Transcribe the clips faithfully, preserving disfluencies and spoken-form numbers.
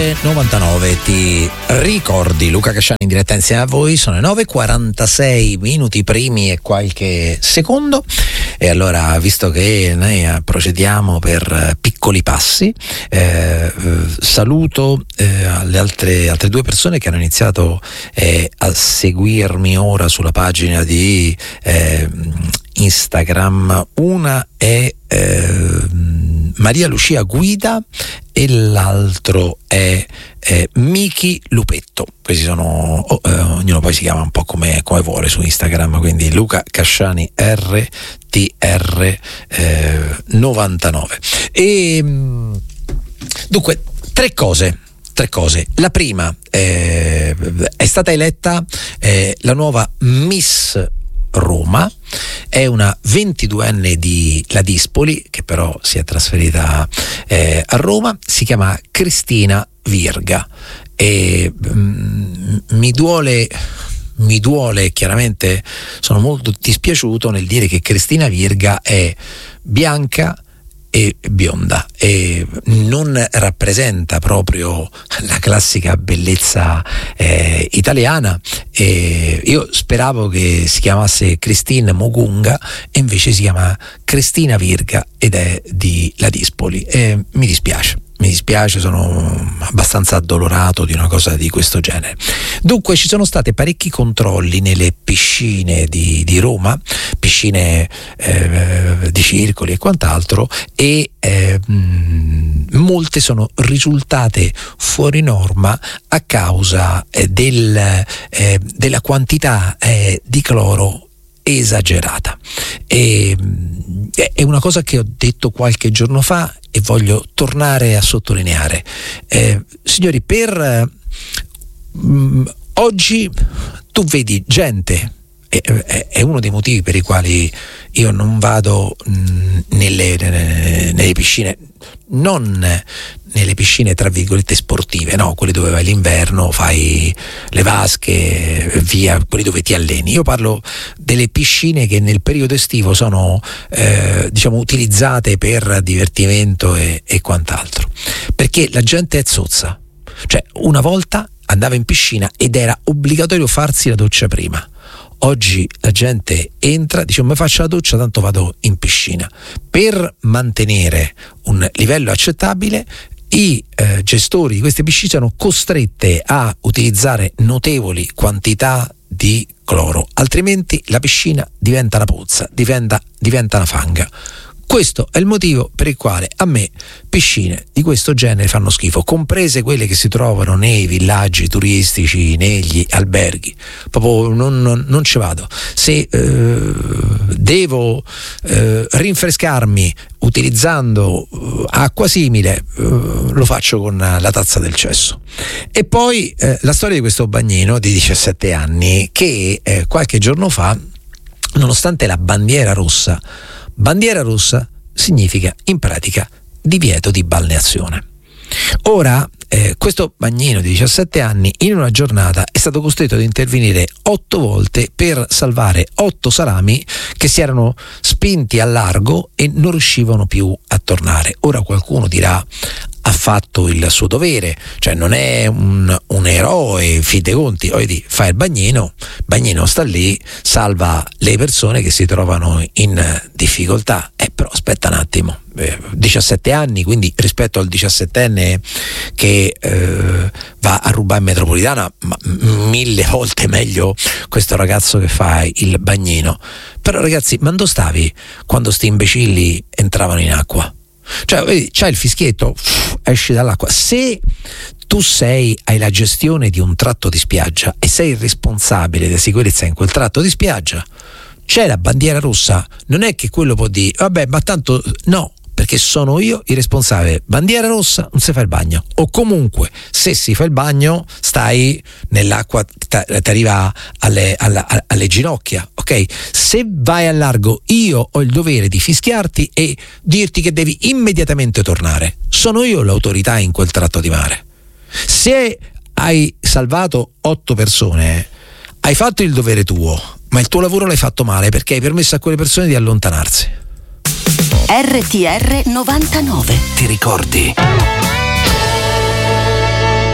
R novantanove, ti ricordi? Luca Casciani in diretta insieme a voi, sono le nove e quarantasei minuti primi e qualche secondo, e allora, visto che noi procediamo per piccoli passi, eh, saluto eh, alle altre, altre due persone che hanno iniziato eh, a seguirmi ora sulla pagina di eh, Instagram. Una è eh, Maria Lucia Guida e l'altro è eh, Miki Lupetto. Questi sono, oh, eh, ognuno poi si chiama un po' come, come vuole su Instagram, quindi Luca Casciani R T R novantanove. E dunque, tre cose. Tre cose. La prima, eh, è stata eletta eh, la nuova Miss Roma, è una ventiduenne di Ladispoli che però si è trasferita eh, a Roma, si chiama Cristina Virga e mm, mi duole mi duole chiaramente, sono molto dispiaciuto nel dire che Cristina Virga è bianca e bionda e non rappresenta proprio la classica bellezza eh, italiana. E io speravo che si chiamasse Christine Mogunga e invece si chiama Cristina Virga ed è di Ladispoli e mi dispiace. Mi dispiace, sono abbastanza addolorato di una cosa di questo genere. Dunque, ci sono stati parecchi controlli nelle piscine di, di Roma, piscine eh, di circoli e quant'altro, e eh, mh, molte sono risultate fuori norma a causa eh, del, eh, della quantità eh, di cloro esagerata. E, è una cosa che ho detto qualche giorno fa e voglio tornare a sottolineare. Eh, signori, per mh, oggi tu vedi gente, è, è uno dei motivi per i quali io non vado mh, nelle, nelle, nelle piscine, non nelle piscine tra virgolette sportive, no, quelle dove vai l'inverno, fai le vasche, via, quelli dove ti alleni. Io parlo delle piscine che nel periodo estivo sono eh, diciamo utilizzate per divertimento e, e quant'altro, perché la gente è zozza. Cioè, una volta andava in piscina ed era obbligatorio farsi la doccia prima. Oggi la gente entra, dice: mi faccio la doccia, tanto vado in piscina. Per mantenere un livello accettabile, i eh, gestori di queste piscine sono costrette a utilizzare notevoli quantità di cloro, altrimenti la piscina diventa una pozza, diventa, diventa una fanga. Questo è il motivo per il quale a me piscine di questo genere fanno schifo, comprese quelle che si trovano nei villaggi turistici, negli alberghi. Proprio non, non, non ci vado. Se eh, devo eh, rinfrescarmi utilizzando eh, acqua simile, eh, lo faccio con la tazza del cesso. E poi eh, la storia di questo bagnino di diciassette anni che eh, qualche giorno fa, nonostante la bandiera rossa, bandiera rossa significa in pratica divieto di balneazione. Ora eh, questo bagnino di diciassette anni in una giornata è stato costretto ad intervenire otto volte per salvare otto salami che si erano spinti al largo e non riuscivano più a tornare. Ora qualcuno dirà: ha fatto il suo dovere, cioè non è un, un eroe, fide conti, vedi, fa il bagnino, bagnino sta lì, salva le persone che si trovano in difficoltà. Eh, però aspetta un attimo, eh, diciassette anni, quindi rispetto al diciassettenne che eh, va a rubare in metropolitana, ma mille volte meglio questo ragazzo che fa il bagnino. Però ragazzi, ma dove stavi quando sti imbecilli entravano in acqua? Cioè, vedi, c'hai il fischietto, uff, esci dall'acqua. Se tu sei, hai la gestione di un tratto di spiaggia e sei il responsabile della sicurezza in quel tratto di spiaggia, c'è la bandiera rossa, non è che quello può dire: vabbè, ma tanto no, perché sono io il responsabile. Bandiera rossa, non si fa il bagno. O comunque, se si fa il bagno, stai nell'acqua, ti arriva alle, alla, alle ginocchia, ok? Se vai al largo, io ho il dovere di fischiarti e dirti che devi immediatamente tornare. Sono io l'autorità in quel tratto di mare. Se hai salvato otto persone, hai fatto il dovere tuo, ma il tuo lavoro l'hai fatto male perché hai permesso a quelle persone di allontanarsi. R T R novantanove. Ti ricordi?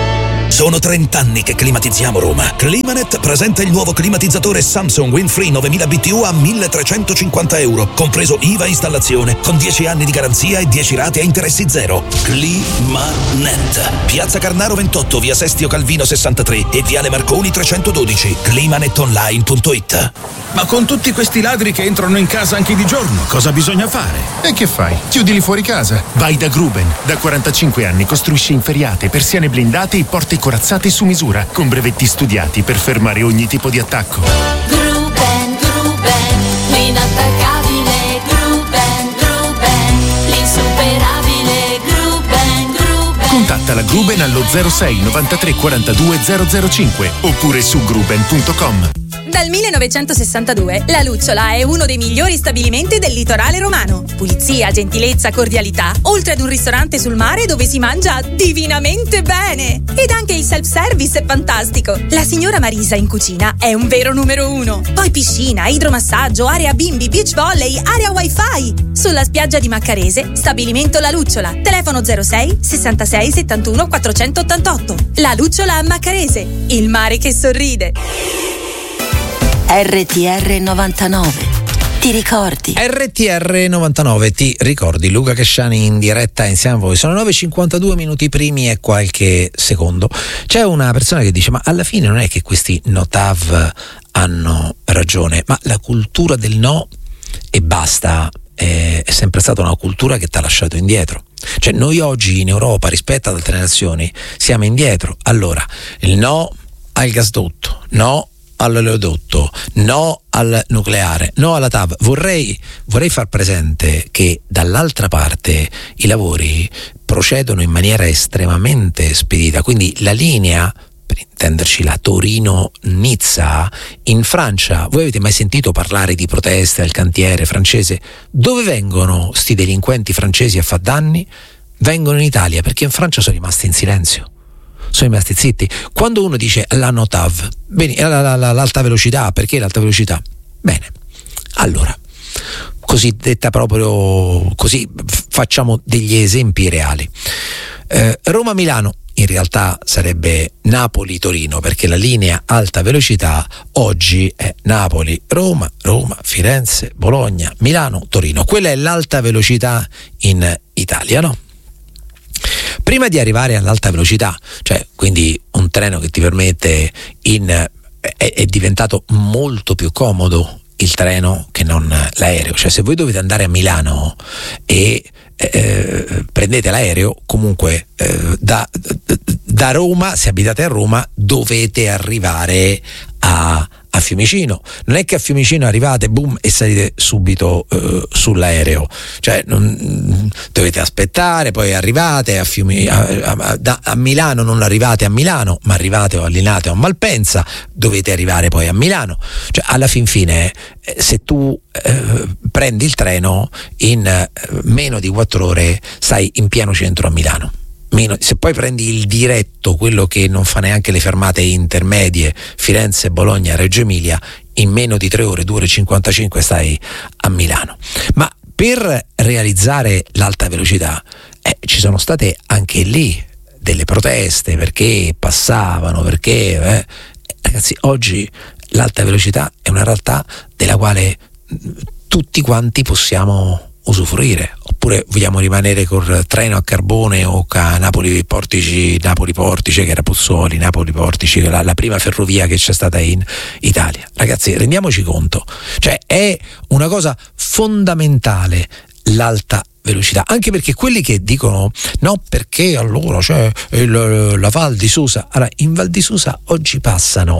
Sono trent'anni che climatizziamo Roma. Climanet presenta il nuovo climatizzatore Samsung Windfree novemila B T U a milletrecentocinquanta euro, compreso I V A installazione, con dieci anni di garanzia e dieci rate a interessi zero. Climanet. Piazza Carnaro ventotto, via Sestio Calvino sessantatré e viale Marconi trecentododici. climanetonline punto it. Ma con tutti questi ladri che entrano in casa anche di giorno, cosa bisogna fare? E che fai? Chiudili fuori casa. Vai da Gruben. Da quarantacinque anni costruisce inferriate, persiane blindate e porte corazzate su misura, con brevetti studiati per fermare ogni tipo di attacco. Gruben, Gruben, l'inattaccabile Gruben, Gruben, l'insuperabile Gruben, Gruben. Contatta la Gruben allo zero sei novantatré quarantadue zero zero cinque oppure su gruben punto com. Dal millenovecentosessantadue La Lucciola è uno dei migliori stabilimenti del litorale romano. Pulizia, gentilezza, cordialità, oltre ad un ristorante sul mare dove si mangia divinamente bene. Ed anche il self-service è fantastico. La signora Marisa in cucina è un vero numero uno. Poi piscina, idromassaggio, area bimbi, beach volley, area wifi. Sulla spiaggia di Maccarese, stabilimento La Lucciola. Telefono zero sei sessantasei settantuno quattrocentottantotto. La Lucciola a Maccarese, il mare che sorride. R T R novantanove. Ti ricordi? R T R novantanove, ti ricordi? Luca Casciani in diretta insieme a voi. Sono nove e cinquantadue minuti primi e qualche secondo. C'è una persona che dice: ma alla fine non è che questi notav hanno ragione, ma la cultura del no e basta è, è sempre stata una cultura che ti ha lasciato indietro. Cioè noi oggi in Europa rispetto ad altre nazioni siamo indietro. Allora, il no al gasdotto, no all'oleodotto, no al nucleare, no alla T A V. Vorrei, vorrei far presente che dall'altra parte i lavori procedono in maniera estremamente spedita, quindi la linea, per intenderci la Torino-Nizza, in Francia, voi avete mai sentito parlare di proteste al cantiere francese? Dove vengono sti delinquenti francesi a far danni? Vengono in Italia, perché in Francia sono rimasti in silenzio. Sono rimasti zitti. Quando uno dice la no T A V, bene, la, la, la, l'alta velocità, perché l'alta velocità? Bene, allora, così detta proprio così, facciamo degli esempi reali. Eh, Roma-Milano in realtà sarebbe Napoli-Torino, perché la linea alta velocità oggi è Napoli-Roma, Roma-Firenze, Bologna, Milano-Torino. Quella è l'alta velocità in Italia, no? Prima di arrivare all'alta velocità, cioè quindi un treno che ti permette in è, è diventato molto più comodo il treno che non l'aereo. Cioè se voi dovete andare a Milano e eh, prendete l'aereo, comunque eh, da, da Roma, se abitate a Roma, dovete arrivare a a Fiumicino. Non è che a Fiumicino arrivate, boom, e salite subito eh, sull'aereo, cioè non, dovete aspettare, poi arrivate a, Fiumi, a, a, a, a Milano, non arrivate a Milano, ma arrivate o a Linate o a Malpensa, dovete arrivare poi a Milano. Cioè alla fin fine eh, se tu eh, prendi il treno in eh, meno di quattro ore stai in pieno centro a Milano. Meno, se poi prendi il diretto, quello che non fa neanche le fermate intermedie, Firenze, Bologna, Reggio Emilia, in meno di tre ore, due ore e cinquantacinque stai a Milano. Ma per realizzare l'alta velocità eh, ci sono state anche lì delle proteste, perché passavano, perché eh, ragazzi, oggi l'alta velocità è una realtà della quale tutti quanti possiamo usufruire. Oppure vogliamo rimanere col treno a carbone o a Napoli Portici, Napoli Portice, che era Pozzuoli, Napoli Portici, la, la prima ferrovia che c'è stata in Italia. Ragazzi, rendiamoci conto, cioè è una cosa fondamentale l'alta velocità, anche perché quelli che dicono no perché allora c'è il, la Val di Susa, allora in Val di Susa oggi passano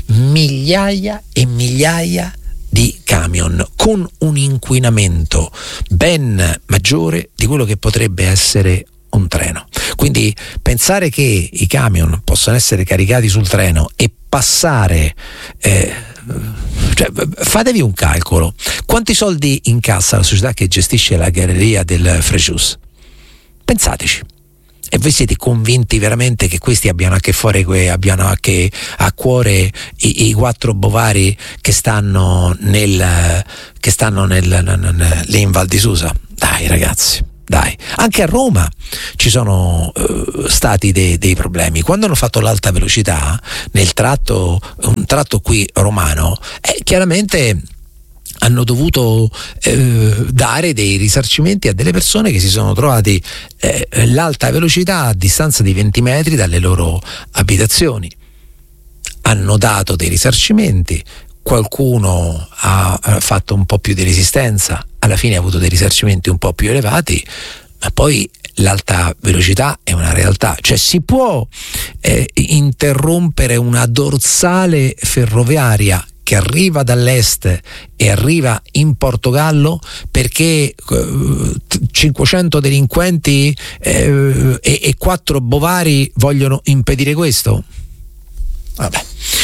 migliaia e migliaia di camion con un inquinamento ben maggiore di quello che potrebbe essere un treno. Quindi pensare che i camion possano essere caricati sul treno e passare eh, cioè, fatevi un calcolo: quanti soldi incassa la società che gestisce la galleria del Frejus? Pensateci. E voi siete convinti veramente che questi abbiano a che fare, abbiano a, che, a cuore i, i quattro bovari che stanno nel che stanno nel, nel, nel lì in Val di Susa? Dai ragazzi, Dai, anche a Roma ci sono uh, stati dei, dei problemi. Quando hanno fatto l'alta velocità nel tratto, un tratto qui romano, eh, chiaramente hanno dovuto eh, dare dei risarcimenti a delle persone che si sono trovati eh, l'alta velocità a distanza di venti metri dalle loro abitazioni. Hanno dato dei risarcimenti, qualcuno ha fatto un po' più di resistenza, alla fine ha avuto dei risarcimenti un po' più elevati, ma poi l'alta velocità è una realtà, cioè si può eh, interrompere una dorsale ferroviaria che arriva dall'est e arriva in Portogallo perché eh, cinquecento delinquenti eh, e, e quattro bovari vogliono impedire questo? Vabbè,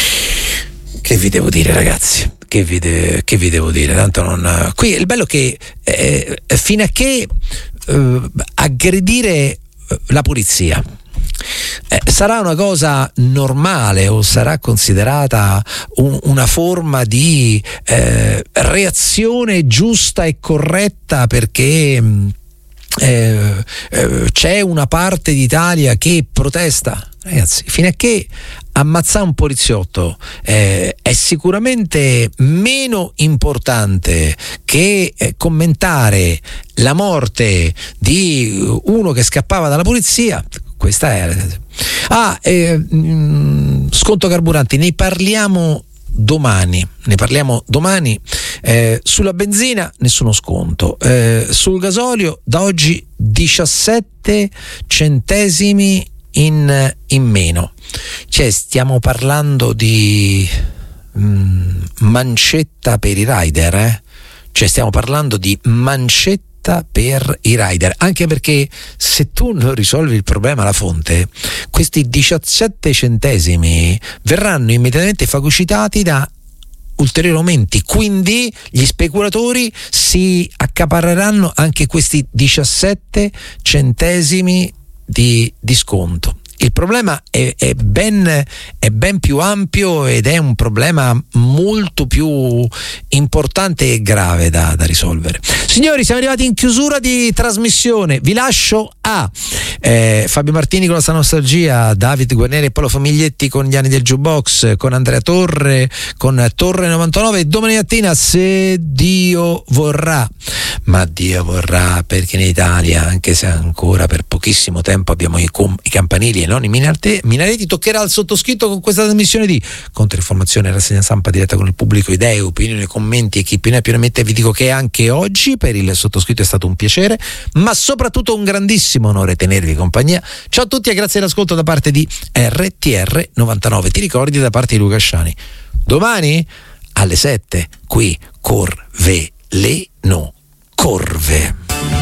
che vi devo dire, ragazzi? Che vi, de- che vi devo dire? Tanto non. Qui il bello è che eh, fino a che eh, aggredire la polizia eh, sarà una cosa normale o sarà considerata un, una forma di eh, reazione giusta e corretta perché eh, eh, c'è una parte d'Italia che protesta. Ragazzi, fino a che ammazzare un poliziotto eh, è sicuramente meno importante che eh, commentare la morte di uno che scappava dalla polizia. Questa è ah, eh, mh, sconto carburanti, ne parliamo domani, ne parliamo domani. Eh, sulla benzina nessuno sconto, eh, sul gasolio da oggi diciassette centesimi in, in meno, cioè stiamo parlando di mh, mancetta per i rider, eh? Cioè stiamo parlando di mancetta per i rider, anche perché se tu non risolvi il problema alla fonte, questi diciassette centesimi verranno immediatamente fagocitati da ulteriori aumenti, quindi gli speculatori si accaparreranno anche questi diciassette centesimi di, di sconto. Il problema è, è, ben, è ben più ampio ed è un problema molto più importante e grave da, da risolvere. Signori, siamo arrivati in chiusura di trasmissione. Vi lascio a eh, Fabio Martini con la sua nostalgia, David Guarneri e Paolo Famiglietti con gli anni del jukebox, con Andrea Torre, con Torre novantanove e domani mattina, se Dio vorrà, ma Dio vorrà, perché in Italia, anche se ancora per pochissimo tempo abbiamo i, com- i campanili e non i minarte- minareti, toccherà al sottoscritto con questa trasmissione di controinformazione, rassegna stampa diretta con il pubblico, idee, opinioni, commenti e chi più ne ha più ne mette. Vi dico che anche oggi per il sottoscritto è stato un piacere, ma soprattutto un grandissimo onore tenervi compagnia. Ciao a tutti e grazie all'ascolto da parte di R T R novantanove. Ti ricordi, da parte di Luca Sciani, domani alle sette qui Corvée